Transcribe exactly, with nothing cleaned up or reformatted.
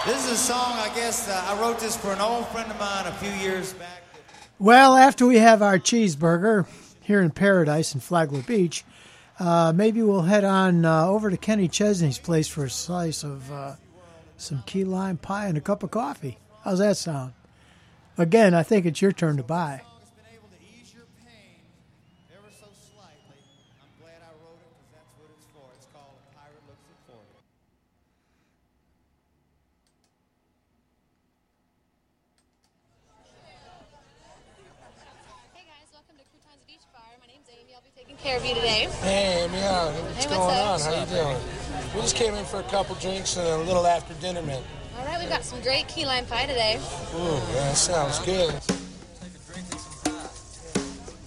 This is a song, I guess, uh, I wrote this for an old friend of mine a few years back. Well, after we have our cheeseburger here in Paradise in Flagler Beach, uh, maybe we'll head on uh, over to Kenny Chesney's place for a slice of uh, some key lime pie and a cup of coffee. How's that sound? Again, I think it's your turn to buy. Care of you today. Hey, Amy, uh, what's hey, going what's on? How you doing? We just came in for a couple drinks and a little after dinner, man. All right, we've got some great key lime pie today. Ooh, yeah, that sounds good.